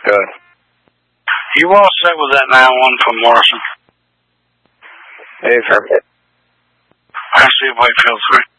Good. You all set with that 9-1 from Morrison? Affirmative. I see Whitefield 3.